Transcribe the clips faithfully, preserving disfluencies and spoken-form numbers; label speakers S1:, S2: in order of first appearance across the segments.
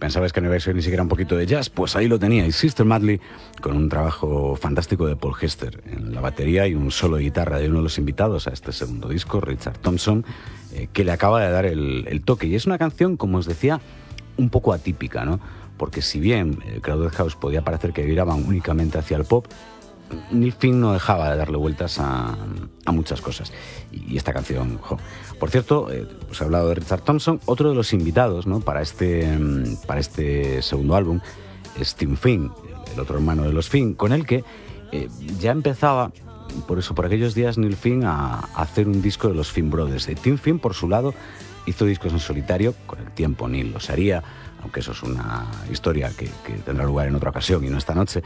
S1: pensabais que no ibais a oír ni siquiera un poquito de jazz, pues ahí lo teníais, Sister Madley, con un trabajo fantástico de Paul Hester en la batería y un solo de guitarra de uno de los invitados a este segundo disco, Richard Thompson, eh, que le acaba de dar el, el toque. Y es una canción, como os decía, un poco atípica, ¿no? Porque si bien eh, Crowded House podía parecer que viraban únicamente hacia el pop, Neil Finn no dejaba de darle vueltas a, a muchas cosas. Y, y esta canción, jo. Por cierto, eh, os he hablado de Richard Thompson, otro de los invitados, ¿no?, para, este, para este segundo álbum es Tim Finn, el otro hermano de los Finn, con el que eh, ya empezaba, por eso por aquellos días, Neil Finn a, a hacer un disco de los Finn Brothers. Eh, Tim Finn, por su lado, hizo discos en solitario, con el tiempo Neil los haría, aunque eso es una historia que, que tendrá lugar en otra ocasión y no esta noche.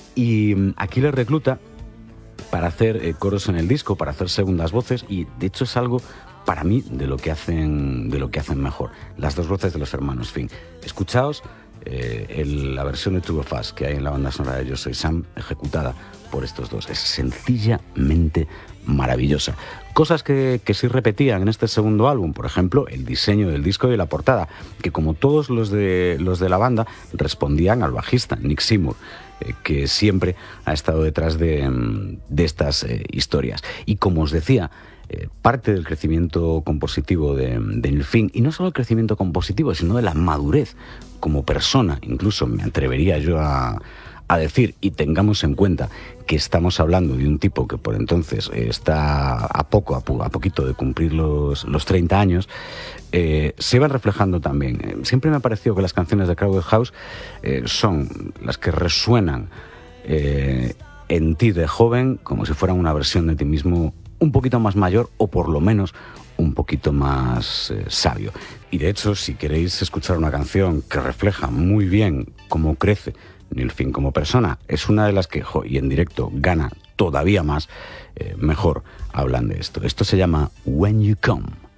S1: Y aquí le recluta para hacer eh, coros en el disco, para hacer segundas voces, y de hecho es algo, para mí, de lo que hacen, de lo que hacen mejor, las dos voces de los hermanos Finn. Escuchaos eh, el, la versión de Two of Us que hay en la banda sonora de Yo Soy Sam, ejecutada por estos dos. Es sencillamente maravillosa. Cosas que, que sí repetían en este segundo álbum, por ejemplo, el diseño del disco y de la portada, que como todos los de, los de la banda, respondían al bajista, Nick Seymour, eh, que siempre ha estado detrás de, de estas eh, historias. Y como os decía, eh, parte del crecimiento compositivo de, de Neil Finn, y no solo el crecimiento compositivo, sino de la madurez como persona, incluso me atrevería yo a... a decir, y tengamos en cuenta que estamos hablando de un tipo que por entonces está a poco, a, po a poquito de cumplir los, los treinta años, eh, se van reflejando también. Siempre me ha parecido que las canciones de Crowded House eh, son las que resuenan eh, en ti de joven, como si fueran una versión de ti mismo un poquito más mayor, o por lo menos un poquito más eh, sabio. Y de hecho, si queréis escuchar una canción que refleja muy bien cómo crece Neil Finn como persona, es una de las que, jo, y en directo gana todavía más, eh, mejor hablan de esto. Esto se llama When You Come.